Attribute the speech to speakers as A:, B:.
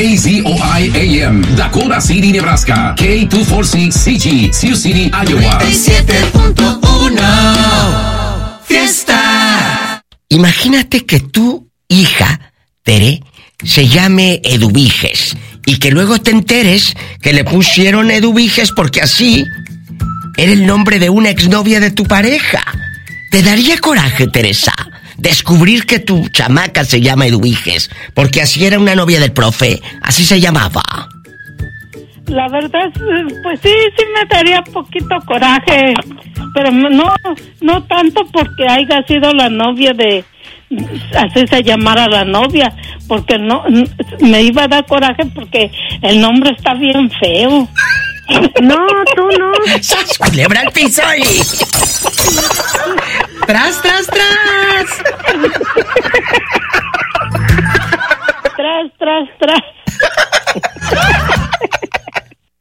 A: KZOI AM, Dakota City, Nebraska. K246CG, Sioux City, Iowa.
B: 97.1 Fiesta.
C: Imagínate que tu hija, Tere, se llame Eduviges y que luego te enteres que le pusieron Eduviges porque así era el nombre de una exnovia de tu pareja. ¿Te daría coraje, Teresa, descubrir que tu chamaca se llama Eduviges porque así era una novia del profe, así se llamaba?
D: La verdad, pues sí me daría poquito coraje, pero no tanto porque haya sido la novia de... así se llamara la novia, porque no me iba a dar coraje porque el nombre está bien feo.
E: No, tú no.
C: ¡Sas, culebra al piso y... ¡Tras, tras, tras!
D: Tras, tras, tras.